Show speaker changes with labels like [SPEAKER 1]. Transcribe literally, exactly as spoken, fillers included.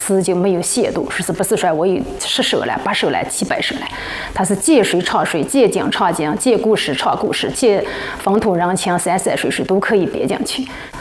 [SPEAKER 1] 词就没有亵渎，说是不是说我有十首来、八首来、七百首来，它是借水唱水，借景唱景，借故事唱故事，借风土人情、山山水水都可以编进去。